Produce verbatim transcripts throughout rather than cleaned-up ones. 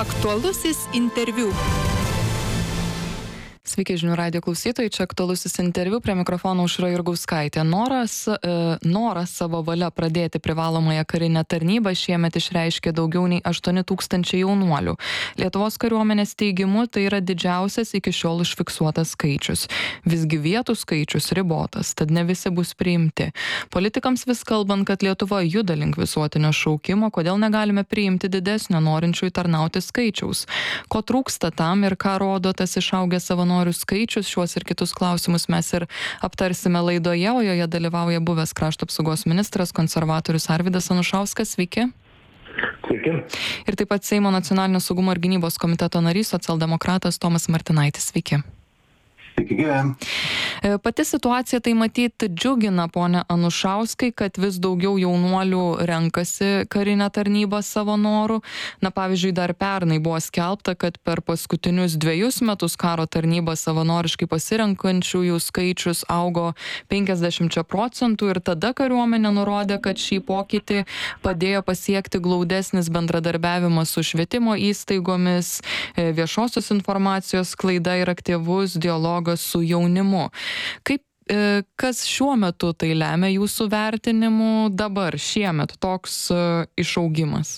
Aktualusis interviu. Sveiki žinių radijo klausytojai, čia aktualusis interviu, prie mikrofono Aušra Jurgauskaitė. Noras, e, noras savo valia pradėti privalomąją karinę tarnybą šiemet išreiškė daugiau nei aštuoni tūkstančiai jaunuolių. Lietuvos kariuomenės teigimu tai yra didžiausias iki šiol užfiksuotas skaičius. Visgi vietų skaičius ribotas, tad ne visi bus priimti. Politikams vis kalbant, kad Lietuva juda link visuotinio šaukimo, kodėl negalime priimti didesnio norinčiųjų tarnauti skaičiaus. Ko trūksta tam ir ką rodo tas išaugęs savanorių skaičius, šiuos ir kitus klausimus mes ir aptarsime laidoje, o joje dalyvauja buvęs krašto apsaugos ministras, konservatorius Arvydas Anušauskas. Sveiki. Sveiki. Ir taip pat Seimo nacionalinio saugumo ir gynybos komiteto narys, socialdemokratas Tomas Martinaitis. Sveiki. Sveiki, gyveni. Pati situacija tai matyt džiugina, ponia Anušauskai, kad vis daugiau jaunuolių renkasi karinę tarnybą savo norų. Na, pavyzdžiui, dar pernai buvo skelbta, kad per paskutinius dviejus metus karo tarnybą savanoriškai pasirenkančiųjų skaičius augo penkiasdešimčia procentų ir tada kariuomenė nurodė, kad šį pokytį padėjo pasiekti glaudesnis bendradarbiavimas su švietimo įstaigomis, viešosios informacijos sklaida ir aktyvus dialogas su jaunimu. Kaip, e, kas šiuo metu tai lemia jūsų vertinimu dabar, šiemet toks e, išaugimas?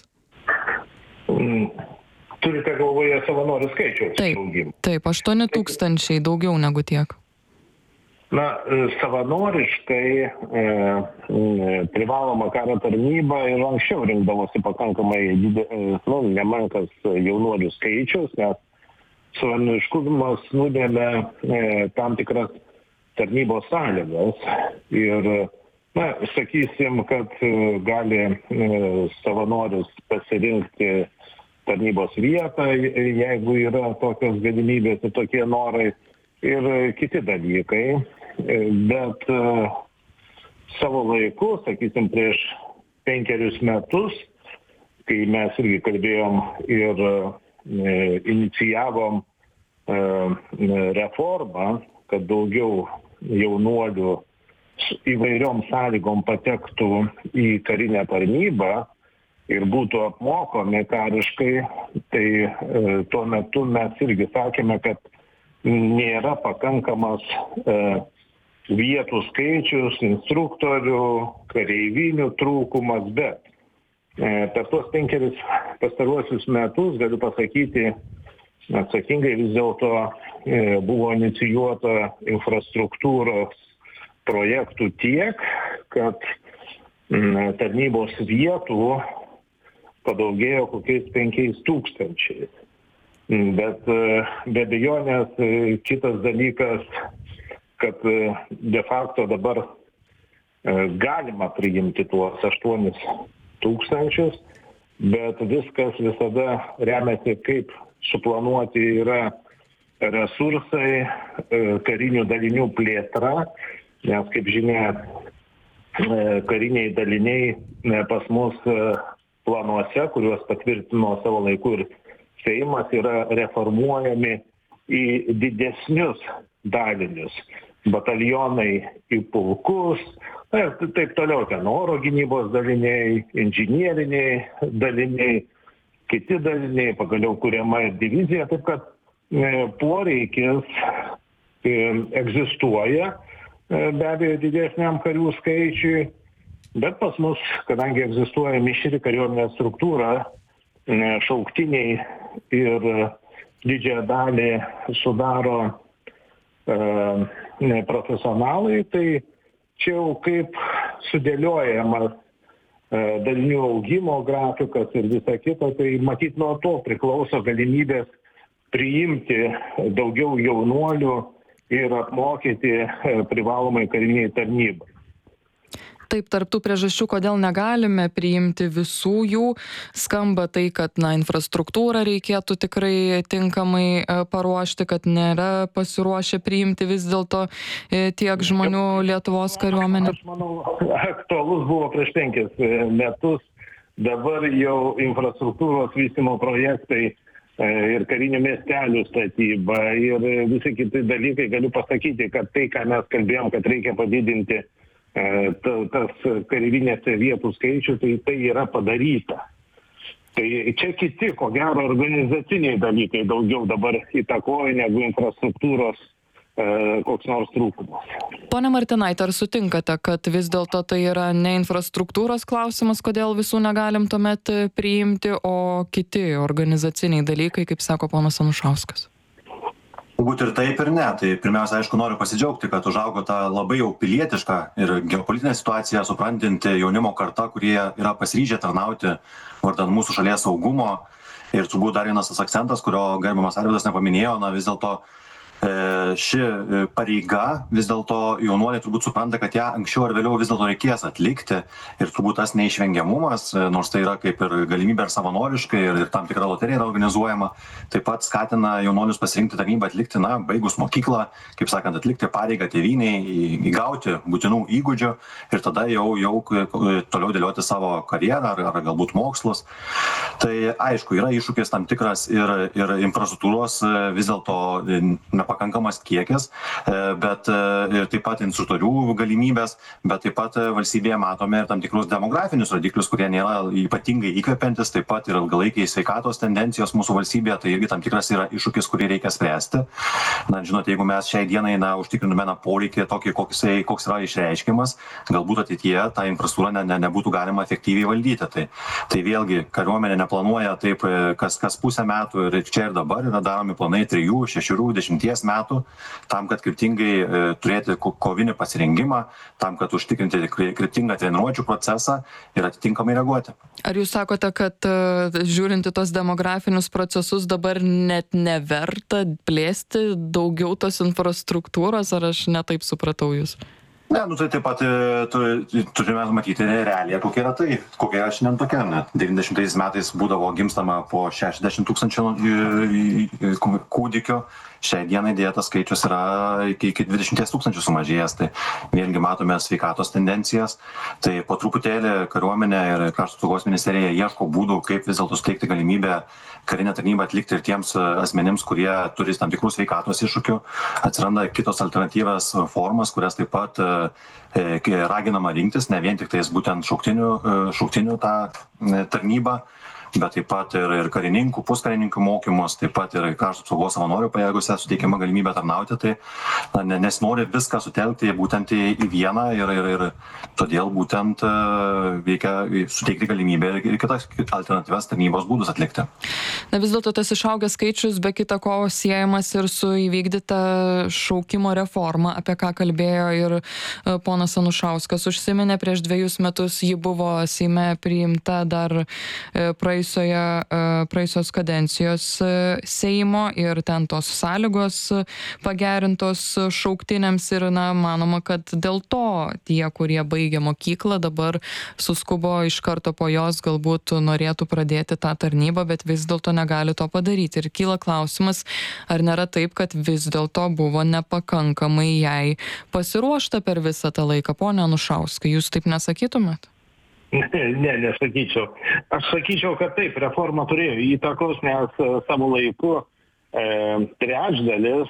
Mm, turite galvoje savanorių skaičiaus taip, išaugimą? Taip, aštuoni tūkstančiai, daugiau negu tiek. Na, savanoriškai e, privaloma karo tarnyba ir anksčiau rinkdavosi pakankamai didė, nu, nemenkas jaunuolių skaičius, nes savanoriškumas nudėlė e, tam tikras tarnybos sąlygas ir, na, sakysim, kad gali e, savanoris pasirinkti tarnybos vietą, jeigu yra tokios galimybės ir tokie norai ir kiti dalykai, e, bet e, savo laiku, sakysim, prieš penkerius metus, kai mes irgi kalbėjom ir e, inicijavom e, reformą, kad daugiau jaunuolių įvairiom sąlygom patektų į karinę tarnybą ir būtų apmokomi kariškai, tai e, tuo metu mes irgi sakėme, kad nėra pakankamas e, vietų skaičius, instruktorių, kareivinių trūkumas, bet e, per tuos penkerius pastaruosius metus galiu pasakyti, atsakingai vis dėlto e, buvo inicijuota infrastruktūros projektų tiek, kad m, tarnybos vietų padaugėjo kokiais penkiais tūkstančiais. Bet e, be abejonės e, kitas dalykas, kad e, de facto dabar e, galima priimti tuos aštuonis tūkstančius, bet viskas visada remiasi, kaip suplanuoti yra resursai, karinių dalinių plėtra, nes, kaip žinia, kariniai daliniai pas mus planuose, kuriuos patvirtino savo laiku ir Seimas, yra reformuojami į didesnius dalinius, batalionai į pulkus, na, ir taip toliau, ten oro gynybos daliniai, inžinieriniai daliniai, kiti daliniai, pagaliau kuriama ir divizija, taip kad e, poreikis e, egzistuoja, e, be abejo didesniam karių skaičiui, bet pas mus, kadangi egzistuoja mišri kariuomenės struktūra, e, šauktiniai ir didžiąją dalį sudaro e, profesionalai, tai čia jau kaip sudėliojamas dalinių augimo grafikas ir visa kita, tai matyt nuo to priklauso galimybės priimti daugiau jaunuolių ir apmokyti privalomai kariniai tarnybai. Taip, tarp tų priežasčių, kodėl negalime priimti visų jų, skamba tai, kad na, infrastruktūrą reikėtų tikrai tinkamai e, paruošti, kad nėra pasiruošę priimti vis dėlto e, tiek žmonių Lietuvos kariuomenė. Aš manau, aktualus buvo prieš penkis metus, dabar jau infrastruktūros vystymo projektai e, ir karinių miestelių statyba ir visi kiti dalykai, galiu pasakyti, kad tai, ką mes kalbėjom, kad reikia padidinti tas kareivinėse vietų skaičių, tai tai yra padaryta. Tai čia kiti, ko gero, organizaciniai dalykai daugiau dabar įtakoja negu infrastruktūros e, koks nors trūkumas. Pone Martinaite, ar sutinkate, kad vis dėlto tai yra ne infrastruktūros klausimas, kodėl visų negalim tuomet priimti, o kiti organizaciniai dalykai, kaip sako ponas Anušauskas? Galbūt ir taip ir ne. Tai pirmiausia, aišku, noriu pasidžiaugti, kad užaugo tą labai jau pilietišką ir geopolitinę situaciją suprantinti jaunimo karta, kurie yra pasiryžę tarnauti vardan mūsų šalies saugumo. Ir turbūt dar vienas tas akcentas, kurio gerbiamas Arvydas nepaminėjo, na vis dėlto ši pareiga, vis dėlto jaunuoliai turbūt supranta, kad ją anksčiau ar vėliau vis dėlto reikės atlikti ir turbūt tas neišvengiamumas, nors tai yra kaip ir galimybė ir savanoriškai ir, ir tam tikra loterija yra organizuojama, taip pat skatina jaunuolius pasirinkti tarnybą atlikti, na, baigus mokyklą, kaip sakant, atlikti pareigą tėvynei, įgauti būtinų įgūdžių ir tada jau, jau toliau dėlioti savo karjerą ar, ar galbūt mokslus. Tai aišku, yra iššūkis tam tikras ir, ir infrastruktūros vis dėlto nepakankamas kiekis, bet ir taip pat instruktorių galimybės, bet taip pat valstybėje matome ir tam tikrus demografinius rodiklius, kurie nėra ypatingai įkvepiantis, taip pat ir ilgalaikiai sveikatos tendencijos mūsų valstybėje, tai irgi tam tikras yra iššūkis, kurį reikia spręsti. Na, žinote, jeigu mes šiai dienai na, užtikrintume na, poreikį tokį, koks, koks yra išreiškimas, galbūt ateityje tą infrastruktūrą ne, ne, nebūtų galima efektyviai valdyti. Tai, tai vėlgi, kariuomenė neplanuoja taip, kas, kas pusę metų ir čia ir dabar yra daromi planai trijų, šešių, dešimties metų, tam, kad kryptingai e, turėti kovinį pasirengimą, tam, kad užtikrinti kryptingą treniruočių procesą ir atitinkamai reaguoti. Ar jūs sakote, kad uh, žiūrinti tos demografinius procesus dabar net neverta plėsti daugiau tos infrastruktūros, ar aš netaip supratau jūs? Ne, nu tai taip pat turime matyti realiją, kokia yra tai, kokia yra šiandien tokia. Ne? devyniasdešimtais metais būdavo gimstama po šešiasdešimt tūkstančių kūdikių, šiai dienai dėja tas skaičius yra iki, iki dvidešimt tūkstančių sumažėjęs, tai vėlgi matome sveikatos tendencijas, tai po truputėlį kariuomenė ir krašto apsaugos ministerija ieško būdų, kaip vis dėlto suteikti galimybę karinę tarnybą atlikti ir tiems asmenims, kurie turi tam tikrų sveikatos iššūkių, atsiranda kitos alternatyvas formas, kurias taip pat e, raginama rinktis, ne vien tik tais būtent šauktinių, šauktinių tą tarnybą, bet taip pat ir, ir karininkų, puskarininkų mokymus, taip pat ir krašto apsaugos savanorių pajėgose suteikiama galimybė tarnauti, tai na, nesinori viską sutelkti būtent į, į vieną ir, ir, ir todėl būtent reikia suteikti galimybę ir kitas alternatyvas tarnybos būdus atlikti. Na vis dėlto tas išaugęs skaičius be kita ko siejamas ir su įvykdyta šaukimo reforma, apie ką kalbėjo ir ponas Anušauskas. Užsiminė prieš dviejus metus, ji buvo Seime priimta dar praėjus praėjusios kadencijos Seimo ir ten tos sąlygos pagerintos šauktiniams ir na, manoma, kad dėl to tie, kurie baigia mokyklą, dabar suskubo iš karto po jos, galbūt norėtų pradėti tą tarnybą, bet vis dėlto negali to padaryti. Ir kyla klausimas, ar nėra taip, kad vis dėlto buvo nepakankamai jai pasiruošta per visą tą laiką. Pone Anušauskai, jūs taip nesakytumėt? Ne, nesakyčiau. Aš sakyčiau, kad taip, reforma turėjo įtakos, nes savo laiku e, trečdalis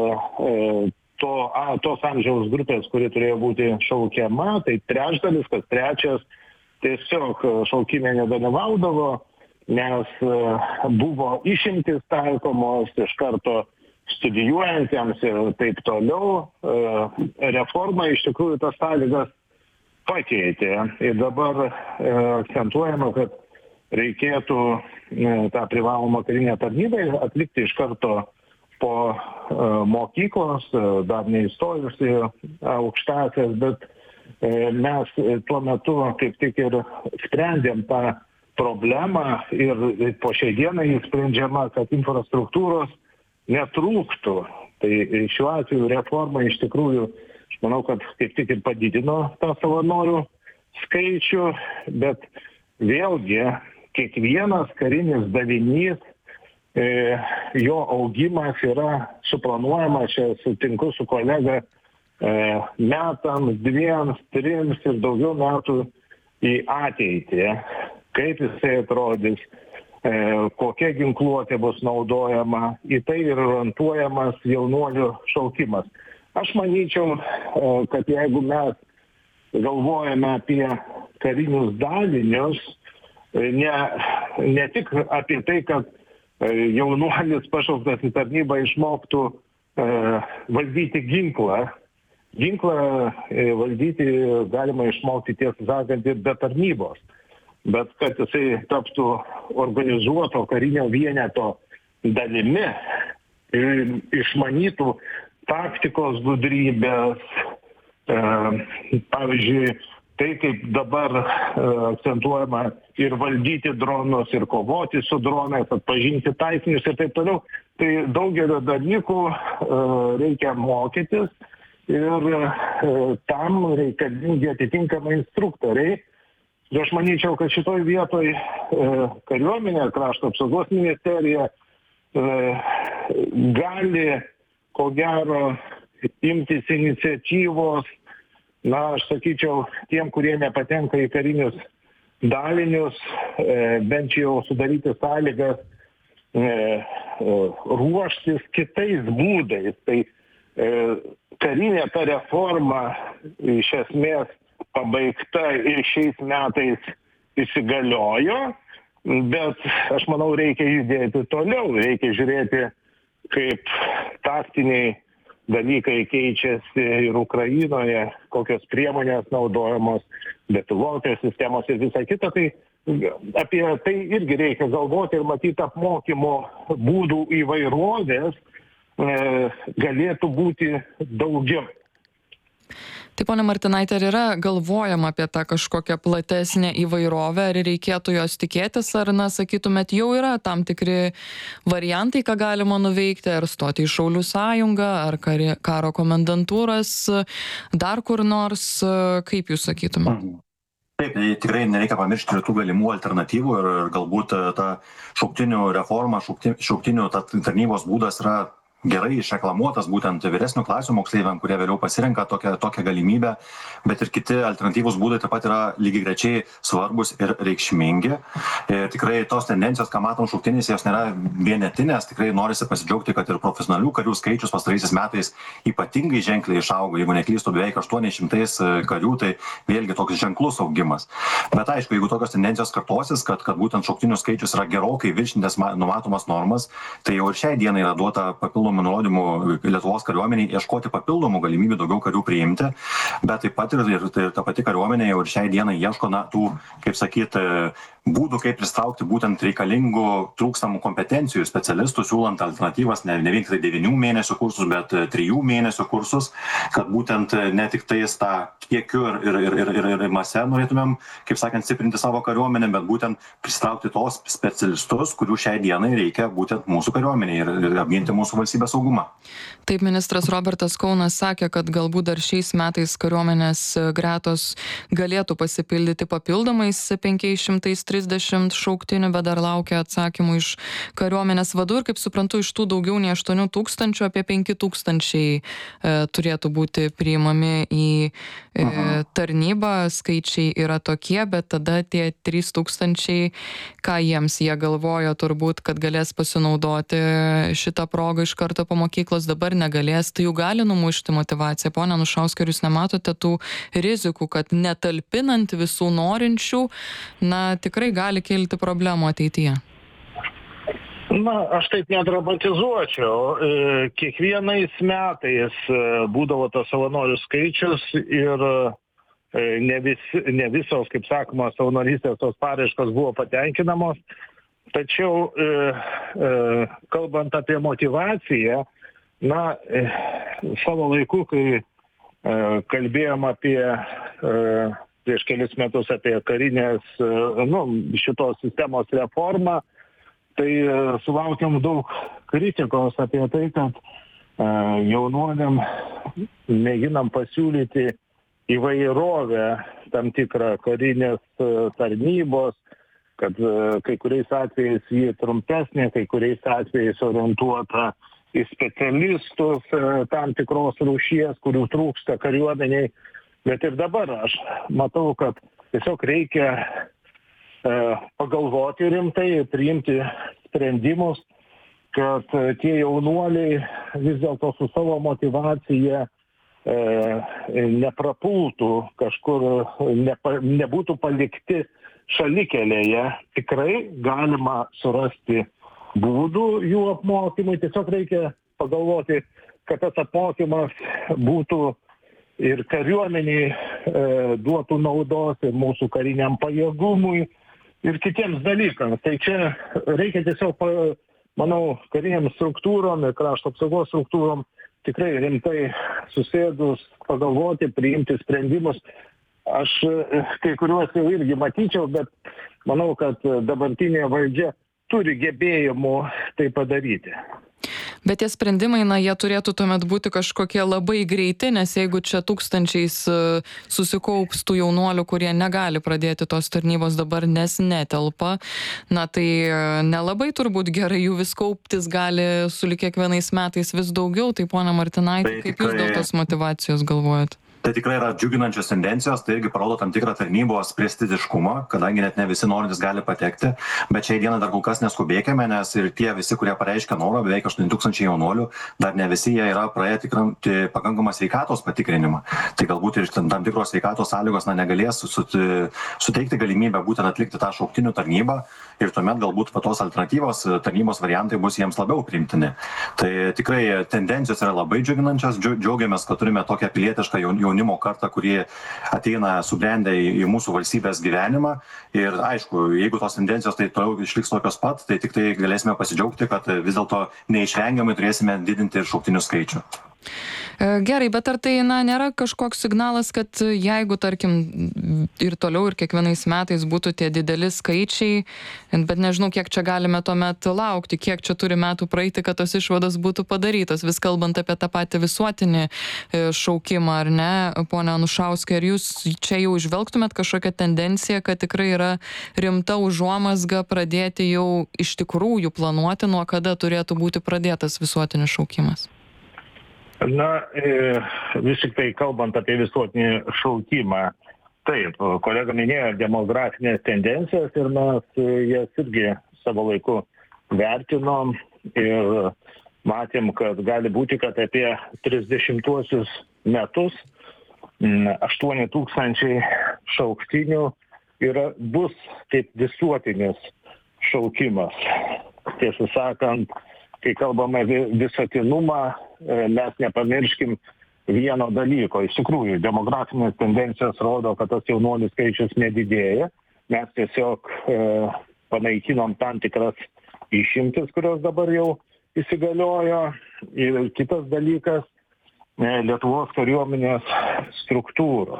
e, to, a, tos amžiaus grupės, kuri turėjo būti šaukiama, tai trečdalis, kas trečias tiesiog šaukime nedalyvaudavo, nes e, buvo išimtis taikomos iš karto studijuojantiems ir taip toliau. E, reforma iš tikrųjų tas sąlygas pakeitė ir dabar e, akcentuojama, kad reikėtų e, tą privalomą karinę tarnybą atlikti iš karto po e, mokyklos, e, dar neįstojus į aukštąsias, bet e, mes tuo metu kaip tik ir sprendėm tą problemą ir po šiai dienai sprendžiama, kad infrastruktūros netrūktų. Tai šiuo atveju reforma iš tikrųjų, aš manau, kad kaip tik ir padidino tą savanorių skaičių, bet vėlgi kiekvienas karinis dalinys, e, jo augimas yra suplanuojamas, čia sutinku su kolega, e, metams, dviems, trims ir daugiau metų į ateitį, kaip jisai atrodys, e, kokia ginkluotė bus naudojama, į tai ir orientuojamas jaunuolių šaukimas. Aš manyčiau, kad jeigu mes galvojame apie karinius dalinius, ne ne tik apie tai, kad jaunuolis pašauktas į tarnybą išmoktų valdyti ginklą. Ginklą valdyti galima išmokti, tiesą sakant, ir be tarnybos. Bet kad jisai taptų organizuoto karinio vieneto dalimi, išmanytų taktikos gudrybės, pavyzdžiui, tai kaip dabar akcentuojama ir valdyti dronus, ir kovoti su dronais, atpažinti taikinius ir taip toliau, tai daugelio dalykų reikia mokytis ir tam reikalingi atitinkami instruktoriai. Ir aš manyčiau, kad šitoj vietoj kariuomenė, krašto apsaugos ministerija gali, ko gero, imtis iniciatyvos, na, aš sakyčiau, tiem, kurie nepatenka į karinius dalinius, bent jau sudaryti sąlygas ruoštis kitais būdais. Tai karinė ta reforma iš esmės pabaigta ir šiais metais įsigaliojo, bet aš manau, reikia judėti toliau, reikia žiūrėti, kaip taktiniai dalykai keičiasi ir Ukrainoje, kokios priemonės naudojamos, bepilotinės sistemos ir visa kita. Tai apie tai irgi reikia galvoti ir matyti apmokymo būdų įvairovės galėtų būti daugiau. Tai, ponia Martinaite, ar yra galvojama apie tą kažkokią platesnę įvairovę, ar reikėtų jos tikėtis, ar, na, sakytumėt, jau yra tam tikri variantai, ką galima nuveikti, ar stoti į Šaulių sąjungą, ar kari, karo komendantūras, dar kur nors, kaip jūs sakytumėt? Taip, tai tikrai nereikia pamiršti tų galimų alternatyvų ir galbūt ta šauktinių reforma, šauktinių tarnybos būdas yra gerai išreklamuotas būtent vyresnių klasių moksleiviam, kurie vėliau pasirenka tokią, tokią galimybę, bet ir kiti alternatyvūs būdai taip pat yra lygiagrečiai svarbus ir reikšmingi. Ir tikrai tos tendencijos, ką matom šauktinėse, jos nėra vienetinės, tikrai norisi pasidžiaugti, kad ir profesionalių karių skaičius pastaraisiais metais ypatingai ženkliai išaugo, jeigu neklystu, beveik aštuoni šimtai karių, tai vėlgi toks ženklus augimas. Bet aišku, jeigu tokios tendencijos kartosis, kad, kad būtent šauktinių skaičius yra gerokai viršintas numatomas normas, tai jau ir šiai dienai yra duota papildomų nurodymų Lietuvos kariuomeniai ieškoti papildomų galimybių daugiau karių priimti, bet taip pat ir, ir, ir ta pati kariuomenė jau ir šiai dienai ieško, na, tų, kaip sakyti, būdų, kaip pristraukti būtent reikalingų trūkstamų kompetencijų specialistų, siūlant alternatyvas ne, ne vien tik devynių mėnesių kursus, bet trijų mėnesių kursus, kad būtent ne tik tais tą kiekiu ir, ir, ir, ir, ir mase norėtumėm, kaip sakant, stiprinti savo kariuomenę, bet būtent pristraukti tos specialistus, kurių šiai dienai reikia būtent mūsų kariuomenė ir, ir apginti mūsų valstybės saugumą. Taip, ministras Robertas Kaunas sakė, kad galbūt dar šiais metais kariuomenės gretos galėtų pasipildyti papildomais penkiais šimtais trisdešimt šauktinių, bet dar laukia atsakymų iš kariuomenės vadų ir, kaip suprantu, iš tų daugiau nei aštuonių tūkstančių apie penki tūkstančiai e, turėtų būti priimami į e, tarnybą. Skaičiai yra tokie, bet tada tie trys tūkstančiai, ką jiems jie galvojo turbūt, kad galės pasinaudoti šitą progą iš karto po mokyklos, dabar negalės, tai jų gali numušti motyvaciją. Pone Anušauskai, ar jūs nematote tų rizikų, kad netalpinant visų norinčių, na, tikrai gali kilti problemų ateityje? Na, aš taip nedramatizuočiau. Kiekvienais metais būdavo tas savanorių skaičius ir ne, vis, ne visos, kaip sakoma, savanorystės tos paraiškos buvo patenkinamos. Tačiau, kalbant apie motyvaciją, na, savo laiku, kai kalbėjom apie prieš kelis metus apie karinės, nu, šitos sistemos reformą, tai sulaukėm daug kritikos apie tai, kad jaunuoliam mėginam pasiūlyti įvairovę tam tikrą karinės tarnybos, kad kai kuriais atvejais jį trumpesnė, kai kuriais atvejais orientuota į specialistus tam tikros rūšies, kurių trūksta kariuomeniai. Bet ir dabar aš matau, kad tiesiog reikia e, pagalvoti rimtai ir priimti sprendimus, kad tie jaunuoliai vis dėlto su savo motyvacija e, neprapultų kažkur, nepa, nebūtų palikti šalikelėje tikrai galima surasti būdų jų apmokymui. Tiesiog reikia pagalvoti, kad tas apmokymas būtų ir kariuomeniai e, duotų naudos, ir mūsų kariniam pajėgumui, ir kitiems dalykams. Tai čia reikia tiesiog, manau, kariniam struktūrom ir krašto apsaugos struktūrom tikrai rimtai susėdus pagalvoti, priimti sprendimus. Aš kai kuriuos jau irgi matyčiau, bet manau, kad dabartinė valdžia turi gebėjimų tai padaryti. Bet tie sprendimai, na, jie turėtų tuomet būti kažkokie labai greiti, nes jeigu čia tūkstančiais susikaups tų jaunuolių, kurie negali pradėti tos tarnybos dabar, nes netelpa, na, tai nelabai turbūt gerai jų vis kauptis gali sulig kiekvienais metais vis daugiau. Tai, ponia Martinaiti, kaip jūs dėl tos motyvacijos galvojat? Tai tikrai yra džiuginančios tendencijos, tai irgi parodo tam tikrą tarnybos prestižiškumą, kadangi net ne visi norintys gali patekti, bet šiai dieną dar kol kas neskubėkime, nes ir tie visi, kurie pareiškia norą, beveik aštuoni tūkstančiai jaunuolių, dar ne visi jie yra praėję tikrinti pakankamą sveikatos patikrinimą. Tai galbūt ir tam tikros sveikatos sąlygos na, negalės suteikti galimybę būtent atlikti tą šauktinių tarnybą ir tuomet galbūt va, tos alternatyvos tarnybos variantai bus jiems labiau priimtini. Tai tikrai tendencijos yra labai džiuginančios, džiaugiamės, kad turime tokią pilietišką jaunimo kartą, kurie ateina subrendę į, į mūsų valstybės gyvenimą. Ir aišku, jeigu tos tendencijos tai toliau išliks tokios pat, tai tik tai galėsime pasidžiaugti, kad vis dėlto neišvengiamai turėsime didinti ir šauktinių skaičių. Gerai, bet ar tai na, nėra kažkoks signalas, kad jeigu, tarkim, ir toliau ir kiekvienais metais būtų tie dideli skaičiai, bet nežinau, kiek čia galime tuomet laukti, kiek čia turi metų praeiti, kad tos išvados būtų padarytos, vis kalbant apie tą patį visuotinį šaukimą, ar ne, ponia Anušauskai, ar jūs čia jau žvelgtumėt kažkokią tendenciją, kad tikrai yra rimta užuomazga pradėti jau iš tikrųjų planuoti, nuo kada turėtų būti pradėtas visuotinis šaukimas? Na, vis tik tai kalbant apie visuotinį šaukimą, taip, kolega minėjo demografinės tendencijas ir mes jas irgi savo laiku vertinom ir matėm, kad gali būti, kad apie trisdešimtuosius metus aštuoni tūkstančiai šauktinių yra, bus kaip visuotinis šaukimas. Tiesą sakant, kai kalbame visuotinumą, mes nepamirškim vieno dalyko. Iš tikrųjų, demografinės tendencijos rodo, kad tas jaunuolių skaičius nedidėja. Mes tiesiog e, panaikinom tam tikras išimtis, kurios dabar jau įsigaliojo. Ir kitas dalykas, e, Lietuvos kariuomenės struktūra.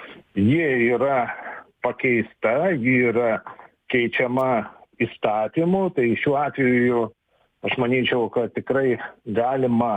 Ji yra pakeista, ji yra keičiama įstatymu, tai šiuo atveju aš manyčiau, kad tikrai galima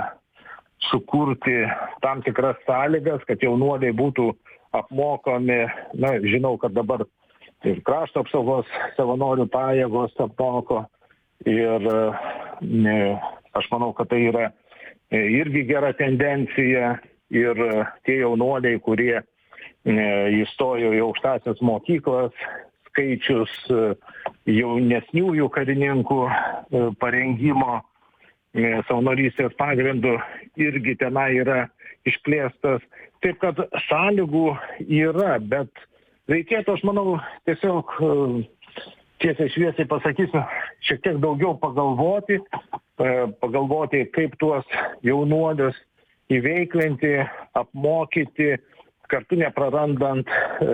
sukurti tam tikras sąlygas, kad jaunuoliai būtų apmokomi. Na, žinau, kad dabar ir krašto apsaugos savanorių pajėgos apmoko ir ne, aš manau, kad tai yra irgi gera tendencija ir tie jaunuoliai, kurie ne, įstojo į aukštąsias mokyklas, skaičius jaunesniųjų karininkų parengimo savanorystės pagrindų irgi tenai yra išplėstas. Taip kad sąlygų yra, bet reikėtų, aš manau, tiesiog tiesiai šviesiai pasakysiu, šiek tiek daugiau pagalvoti, pagalvoti, kaip tuos jaunuolius įveiklinti, apmokyti, kartu neprarandant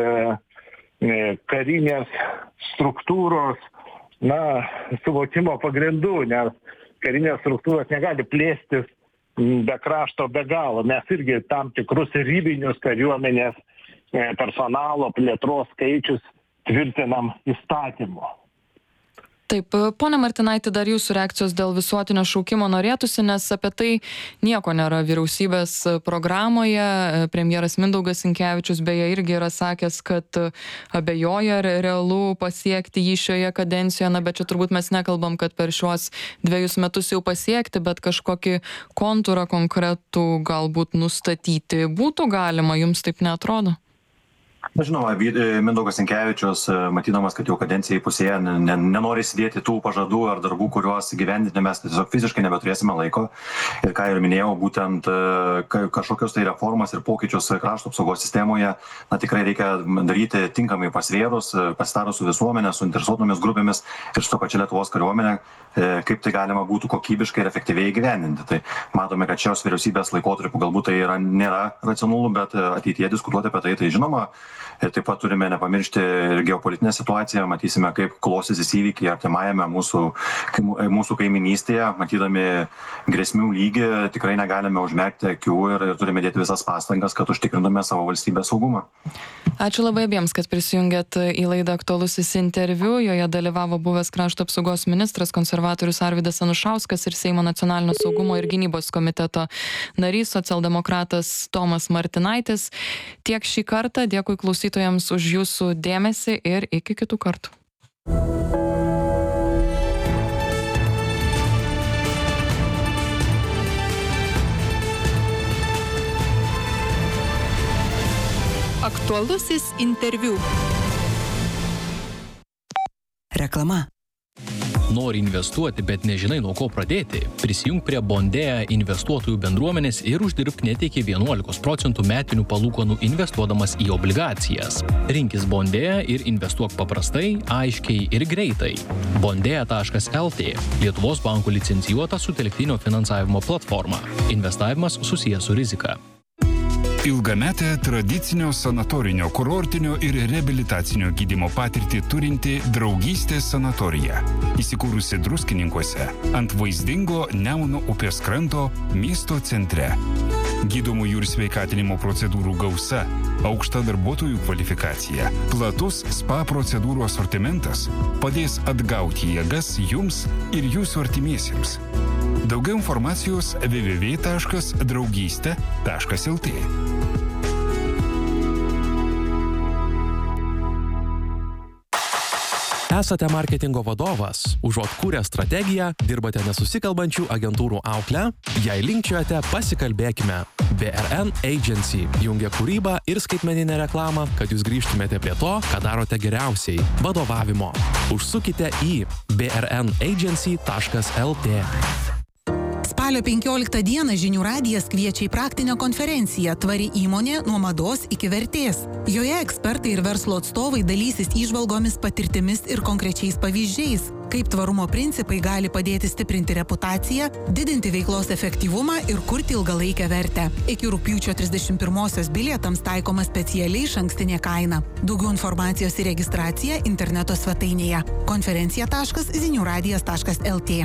karinės struktūros, na, suvokimo pagrindų, nes karinės struktūros negali plėstis be krašto be galo. Mes irgi tam tikrus ribinius kariuomenės personalo plėtros skaičius tvirtinam įstatymu. Taip, ponia Martinaiti, dar jūsų reakcijos dėl visuotinio šaukimo norėtųsi, nes apie tai nieko nėra vyriausybės programoje. Premjeras Mindaugas Sinkevičius beje irgi yra sakęs, kad abejoja ar realu pasiekti jį šioje kadencijoje, na, bet čia turbūt mes nekalbam, kad per šiuos dviejus metus jau pasiekti, bet kažkokį kontūrą konkretų galbūt nustatyti būtų galima, jums taip neatrodo? Na, žinoma, Mindaugas Sinkevičius, matydamas, kad jau kadencija įpusėja, nenori įsidėti tų pažadų ar darbų, kuriuos gyvendinti mes tiesiog fiziškai nebeturėsime laiko. Ir ką ir minėjau, būtent kažkokios tai reformas ir pokyčius krašto apsaugos sistemoje, na, tikrai reikia daryti tinkamai pasvėrus, pasitarus su visuomenė, su interesuotomis grupėmis ir su to pačia Lietuvos kariuomenė, kaip tai galima būtų kokybiškai ir efektyviai įgyvendinti. Tai matome, kad šios vyriausybės laikotarpiu galbūt tai yra, nėra racionalu, bet ateityje diskutuoti apie tai, tai žinoma. Ir taip pat turime nepamiršti ir geopolitinę situaciją, matysime, kaip klostysis įvykiai artimajame mūsų, mūsų kaiminystėje, matydami grėsmių lygį, tikrai negalime užmerkti akių ir, ir turime dėti visas pastangas, kad užtikrintume savo valstybės saugumą. Ačiū labai abiems, kad prisijungėt į laidą Aktualusis interviu. Joje dalyvavo buvęs krašto apsaugos ministras, konservatorius Arvydas Anušauskas ir Seimo nacionalinio saugumo ir gynybos komiteto narys, socialdemokratas Tomas Martinaitis. Tiek šį kartą. Dėkui klausytojams už jūsų dėmesį ir iki kitų kartų. Aktualusis interviu. Reklama. Nori investuoti, bet nežinai nuo ko pradėti? Prisijunk prie Bondėja investuotojų bendruomenės ir uždirbk net iki vienuolikos procentų metinių palūkanų investuodamas į obligacijas. Rinkis Bondėja ir investuok paprastai, aiškiai ir greitai. Bondėja taškas el tė – Lietuvos bankų licencijuota sutelktinio finansavimo platforma. Investavimas susijęs su rizika. Ilgametę tradicinio sanatorinio, kurortinio ir reabilitacinio gydymo patirtį turinti Draugystės sanatorija. Įsikūrusi Druskininkuose ant vaizdingo Nemuno upės kranto miesto centre. Gydomųjų ir sveikatinimo procedūrų gausa, aukšta darbuotojų kvalifikacija, platus spa procedūrų asortimentas padės atgauti jėgas jums ir jūsų artimiesiems. Daugiau informacijos w w w taškas draugystė taškas el tė. Esate marketingo vadovas, užuot kūrę strategiją, dirbate nesusikalbančių agentūrų auklę, jei linkčiojate, pasikalbėkime. B R N Agency jungia kūrybą ir skaitmeninę reklamą, kad jūs grįžtumėte prie to, ką darote geriausiai – vadovavimo. Užsukite į b r n agency taškas el tė. Spalio penkioliktą dieną Žinių radijas kviečia į praktinę konferenciją Tvari įmonė nuo mados iki vertės. Joje ekspertai ir verslo atstovai dalysis įžvalgomis, patirtimis ir konkrečiais pavyzdžiais, kaip tvarumo principai gali padėti stiprinti reputaciją, didinti veiklos efektyvumą ir kurti ilgalaikę vertę. Iki rugpjūčio trisdešimt pirmosios bilietams taikoma specialiai išankstinė kaina. Daugiau informacijos ir registracija interneto svetainėje konferencija taškas zinių radijas taškas el tė.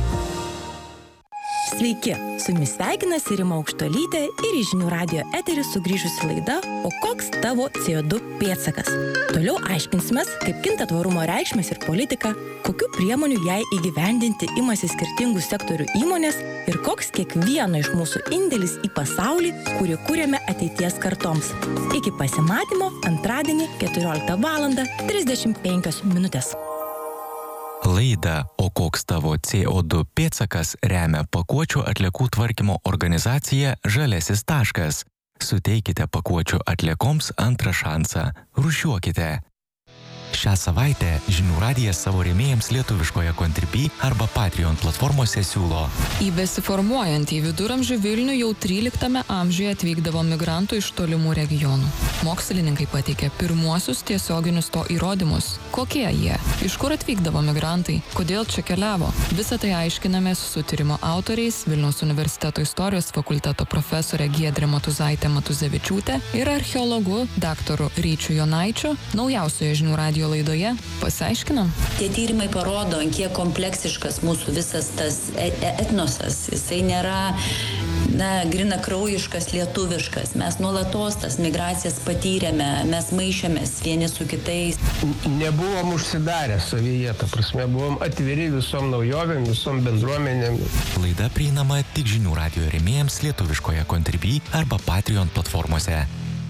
Sveiki, su jumis sveikinasi Rima Aukštuolytė ir į Žinių radijo eterį sugrįžusi laida O koks tavo C O du pėdsakas? Toliau aiškinsimės, kaip kinta tvarumo reikšmės ir politika, kokių priemonių jai įgyvendinti imasi skirtingų sektorių įmonės ir koks kiekvieno iš mūsų indėlis į pasaulį, kurį kūrėme ateities kartoms. Iki pasimatymo antradienį keturioliktą valandą trisdešimt penkios minutės. Laidą O koks tavo C O du pėdsakas remia pakuočių atliekų tvarkymo organizacija Žaliasis taškas. Suteikite pakuočių atliekoms antrą šansą. Rūšiuokite. Šią savaitę Žinių radijas savo rėmėjams lietuviškoje Contribui arba Patreon platformose siūlo. Į besiformuojantį viduramžių Vilnių jau tryliktame amžiuje atvykdavo migrantų iš tolimų regionų. Mokslininkai pateikė pirmuosius tiesioginius to įrodymus. Kokie jie? Iš kur atvykdavo migrantai? Kodėl čia keliavo? Visą tai aiškinamės su tyrimo autoriais Vilniaus universiteto istorijos fakulteto profesorė Giedrė Matuzaitė Matuzevičiūtė ir archeologu daktaru Ryčiu Jonaičiu. Naujausioje Žinių radijo laidoje pasiaiškinam. Tie tyrimai parodo, kiek kompleksiškas mūsų visas tas etnosas. Jisai nėra na, grina kraujiškas, lietuviškas. Mes nuolatos tas migracijas patyrėme, mes maišėmės vieni su kitais. Nebuvom užsidarę savyje, ta prasme, buvom atviri visom naujovėm, visom bendruomenėm. Laida prieinama tik Žinių radijo rėmėjams lietuviškoje Contribui arba Patreon platformose.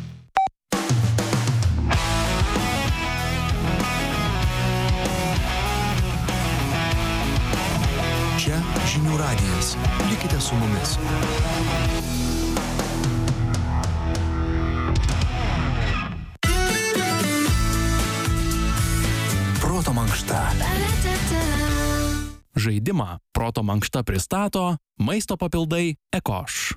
Čia Žinių radijas. Likite su mumis. žaidimą Proto mankšta pristato maisto papildai Ekoš.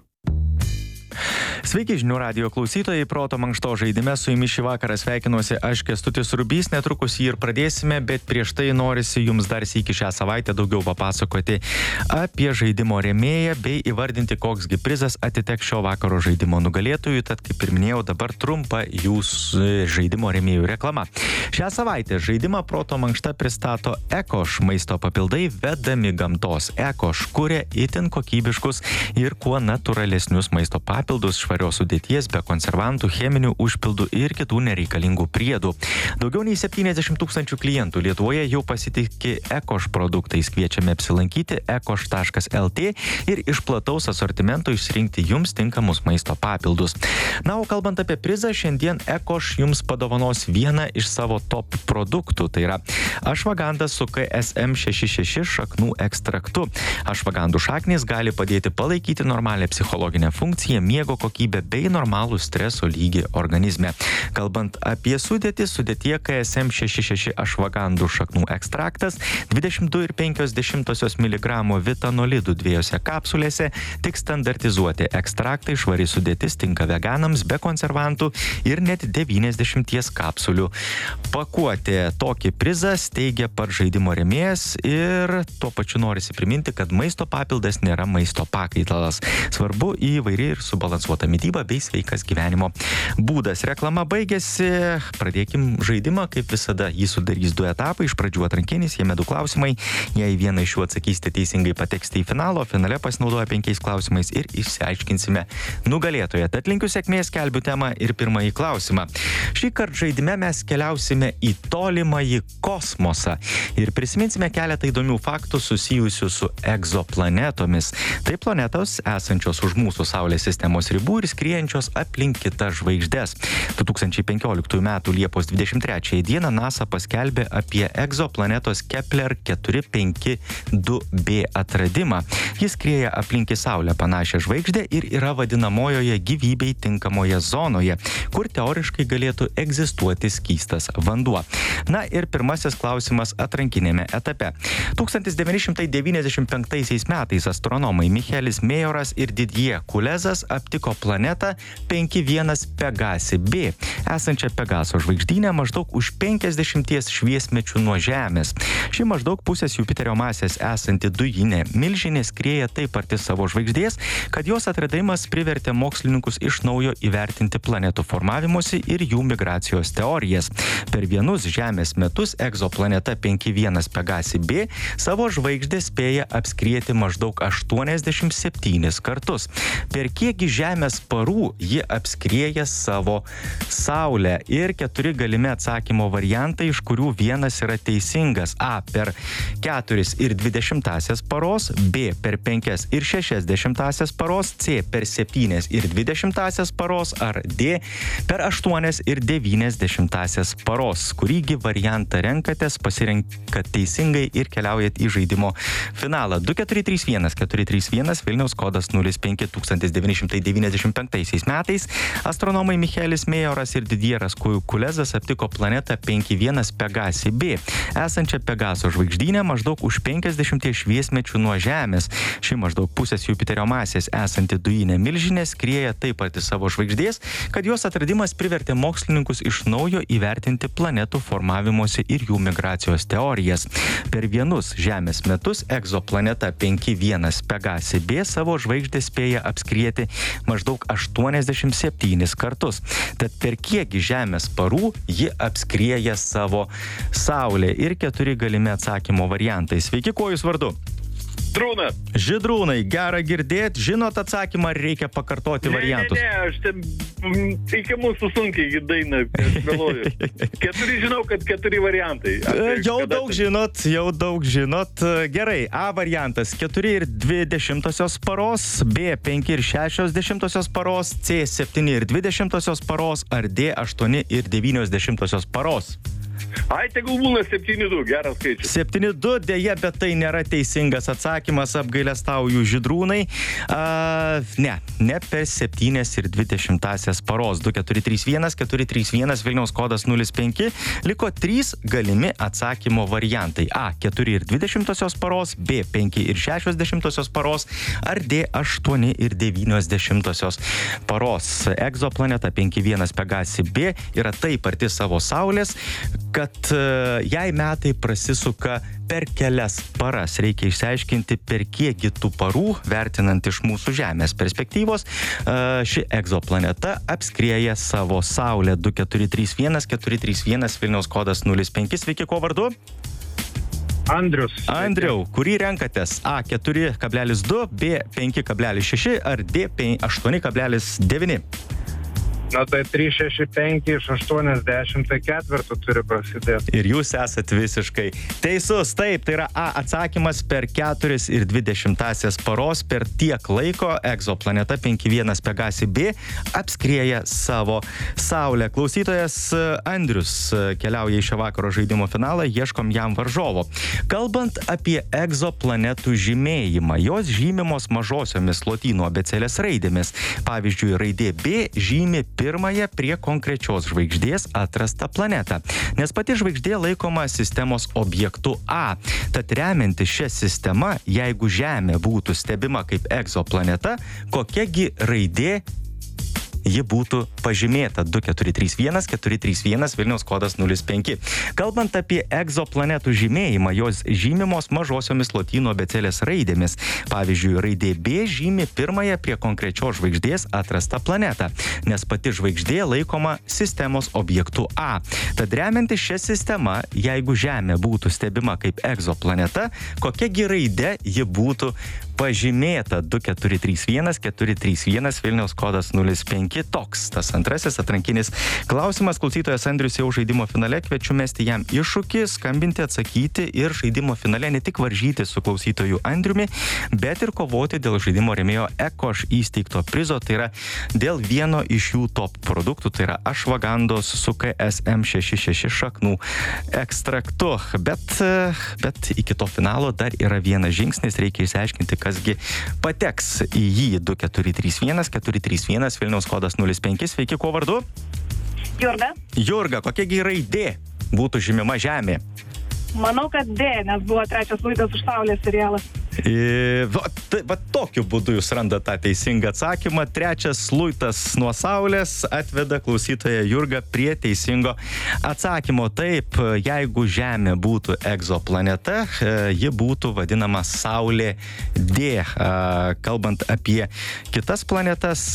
Sveiki žinių radijo klausytojai, Proto mankšto žaidime su jumis šį vakarą sveikinuosi aš Kęstutis Rubys, netrukus jį ir pradėsime, bet prieš tai norisi jums dar sykį šią savaitę daugiau papasakoti apie žaidimo rėmėją bei įvardinti, koksgi prizas atiteks šio vakaro žaidimo nugalėtojui, tad kaip ir minėjau, dabar trumpa jūsų žaidimo rėmėjų reklama. Šią savaitę žaidimą Proto mankšta pristato Ekoš maisto papildai vedami gamtos. Ekoš kuria itin kokybiškus ir kuo natūralesnius maisto papildus, švarios sudėties, be konservantų, cheminių užpildų ir kitų nereikalingų priedų. Daugiau nei septyniasdešimt tūkstančių klientų Lietuvoje jau pasitikė Ekoš produktais. Kviečiame apsilankyti ekoš taškas lt ir iš plataus asortimento išsirinkti jums tinkamus maisto papildus. Na, o kalbant apie prizą, šiandien Ekoš jums padovanos vieną iš savo top produktų. Tai yra ašvagandas su K S M šeši šeši šaknų ekstraktu. Ašvagandų šaknys gali padėti palaikyti normalią psichologinę funkciją, miego kokybę bei normalų streso lygį organizme. Kalbant apie sudėtį, sudėtyje K S M šeši šeši ašvagandų šaknų ekstraktas, dvidešimt du ir penkios dešimtosios miligramo vitanolidų dviejose kapsulėse, tik standartizuoti ekstraktai, švari sudėtis tinka veganams be konservantų ir net devyniasdešimt kapsulių. Pakuotė tokį prizą steigia pats žaidimo rėmėjas ir tuo pačiu norisi priminti, kad maisto papildas nėra maisto pakaitalas. Svarbu įvairi ir subalansuota mityba bei sveikas gyvenimo būdas. Reklama baigėsi, pradėkim žaidimą, kaip visada jį sudarys du etapai, iš pradžių atrankinis, jame du klausimai, jei vieną iš jų atsakysite teisingai, pateksite į finalo, finale pasinaudoja penkiais klausimais ir išsiaiškinsime nugalėtoją. Tad linkiu sėkmės, skelbiu temą ir pirmąjį klausimą. Šį kartą žaidime mes keliausime į tolimąjį kosmosą ir prisiminsime keletą įdomių faktų susijusių su egzoplanetomis. Tai planetos esančios už mūsų Saulės sistemos ribų ir skriejančios aplink kitas žvaigždes. du tūkstančiai penkioliktųjų metų Liepos dvidešimt trečiąją dieną NASA paskelbė apie egzoplanetos Kepler keturi penki du b atradimą. Jis skrieja aplink į Saulę panašią žvaigždę ir yra vadinamojoje gyvybei tinkamoje zonoje, kur teoriškai galėtų egzistuoti skystas vanduo. Na ir pirmasis klausimas atrankinėme etape. tūkstantis devyni šimtai devyniasdešimt penktaisiais metais astronomai Michelis Majoras ir Didier Kulezas aptiko planetą penki vienas Pegasi b, esančią Pegaso žvaigždynę maždaug už penkiasdešimties šviesmečių nuo Žemės. Ši maždaug pusės Jupiterio masės esanti dujinė milžinė skrieja taip arti savo žvaigždės, kad jos atradimas privertė mokslininkus iš naujo įvertinti planetų formavimosi ir jų migracijos teorijas. Per vienus Žemės metus egzoplaneta penki vienas Pegasi b savo žvaigždę spėja apskrieti maždaug aštuoniasdešimt septynis kartus. Per kiekgi Žemės parų ji apskrieja savo Saulę? Ir keturi galimi atsakymo variantai, iš kurių vienas yra teisingas. A. Per keturis ir dvidešimtasias paros, B. Per penkias ir šešias dešimtasias paros, C. Per septynias ir dvidešimtasias paros, ar D. Per aštuonias ir devynias dešimtasias paros. Kurįgi variantą renkatės, pasirenkat teisingai ir keliaujat į žaidimo finalą. du keturi trys vienas keturi trys vienas Vilniaus kodas nulis penki. tūkstantis devyni šimtai devyniasdešimt penktaisiais metais astronomai Michelis Majoras ir Didieras Kulezas aptiko planetą penki vienas Pegasi b, esančią Pegaso žvaigždynę maždaug už penkiasdešimties šviesmečių nuo Žemės. Ši maždaug pusės Jupiterio masės esanti dujinė milžinė skrieja taip arti savo žvaigždės, kad jos atradimas privertė mokslininkus iš naujo įvertinti planetų formavimosi ir jų migracijos teorijas. Per vienus Žemės metus egzoplaneta penki vienas Pegasi b savo žvaigždę spėja apskrieti maždaug aštuoniasdešimt septynis kartus. Tad per kiekgi Žemės parų ji apskrieja savo Saulę? Ir keturi galimi atsakymo variantai. Sveiki, kuo jūs vardu? Žydrūnas. Žydrūnai, gera girdėt, žinot atsakymą, ar reikia pakartoti ne, variantus? Ne, ne, aš ten iki mūsų sunkiai dainą meluoju. Keturi žinau, kad keturi variantai. Apie, jau daug ten... žinot, jau daug žinot. Gerai, A variantas keturi ir dvi dešimtosios paros, B penki ir šešios dešimtosios paros, C septyni ir dvi dešimtosios paros, ar D aštuoni ir devynios dešimtosios paros. Ai, tegul būna septyni du, geras skaičius. septyni du, dėja, bet tai nėra teisingas atsakymas, apgailestauju Žydrūnai. A, ne, ne per septynias ir dvi dešimtasias paros. du keturi trys vienas keturi trys vienas Vilniaus kodas nulis penki. Liko trys galimi atsakymo variantai. A, keturi ir dvi dešimtosios paros, B, penki ir šešios dešimtosios paros, ar D, aštuoni ir devynios dešimtosios paros. Egzoplaneta penki vienas Pegasi B yra taip arti savo Saulės, kad jai metai prasisuka per kelias paras. Reikia išsiaiškinti, per kiekgi tų parų, vertinant iš mūsų Žemės perspektyvos, ši egzoplaneta apskrieja savo Saulę. du keturi trys vienas keturi trys vienas Vilniaus kodas nulis penki. Sveiki, kuo vardu? Andrius. Andriau, kurį renkatės? A, keturi kablelis du, B, penki kablelis šeši ar D, aštuoni kablelis devyni? Na tai trys šeši penki iš aštuoniasdešimt, tai ketvirtų turi prasidėti. Ir jūs esat visiškai teisus. Taip, tai yra A atsakymas per keturis ir dvi dešimtasias paros. Per tiek laiko egzoplaneta penki vienas Pegasi B apskrieja savo Saulę. Klausytojas Andrius keliauja į šio vakaro žaidimo finalą, ieškom jam varžovo. Kalbant apie egzoplanetų žymėjimą, jos žymimos mažosiomis lotynų abėcėlės raidėmis. Pavyzdžiui, raidė B žymi pirmąją prie konkrečios žvaigždės atrastą planetą, nes pati žvaigždė laikoma sistemos objektu A. Tad remiantis šią sistemą, jeigu Žemė būtų stebima kaip egzoplaneta, kokiagi raidė ji būtų pažymėta? du keturi trys vienas keturi trys vienas Vilniaus kodas nulis penki. Kalbant apie egzoplanetų žymėjimą, jos žymimos mažosiomis lotynų abėcėlės raidėmis. Pavyzdžiui, raidė B žymi pirmąją prie konkrečios žvaigždės atrastą planetą, nes pati žvaigždė laikoma sistemos objektu A. Tad remiantis šią sistemą, jeigu Žemė būtų stebima kaip egzoplaneta, kokiagi raidė ji būtų pažymėta? du keturi trys vienas keturi trys vienas Vilniaus kodas nulis penki. Toks tas antrasis atrankinis klausimas. Klausytojas Andrius jau žaidimo finale, kviečiu mesti jam iššūkį, skambinti, atsakyti ir žaidimo finale ne tik varžyti su klausytoju Andriumi, bet ir kovoti dėl žaidimo rėmėjo Ekoš įsteigto prizo, tai yra dėl vieno iš jų top produktų, tai yra ašvagandos su K S M šeši šeši šaknų ekstraktu. Bet, bet iki to finalo dar yra vienas žingsnis, reikia išsiaiškinti, kasgi pateks į jį. Du keturi trys vienas keturi trys vienas Vilniaus kodas nulis penki. Sveiki, kuo vardu? Jurga. Jurga, kokiagi raidė būtų žymima Žemė? Manau, kad D, nes buvo trečias luitas už Saulės serialas. E, va, tai, va tokiu būdu jūs randat tą teisingą atsakymą. Trečias luitas nuo Saulės atveda klausytoją Jurgą prie teisingo atsakymo. Taip, jeigu Žemė būtų egzoplaneta, ji būtų vadinama Saulė D. Kalbant apie kitas planetas,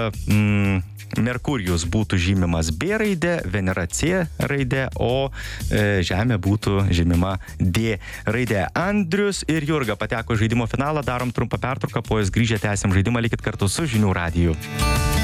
mm, Merkurijus būtų žymimas B raidė, Venera C raidė, o e, Žemė būtų žymima D raidė. Andrius ir Jurga pateko žaidimo finalą, darom trumpą pertrauką, po jos grįžę tęsim žaidimą, likit kartu su Žinių radiju.